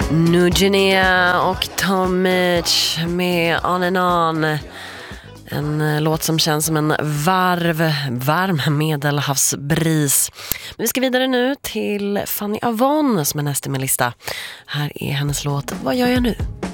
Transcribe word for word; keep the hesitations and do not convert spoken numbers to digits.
Nugenia och Tom Mitch med On and On. En låt som känns som en varv, varm medelhavsbris. Men vi ska vidare nu till Fanny Avon som är nästa med lista. Här är hennes låt Vad gör jag nu?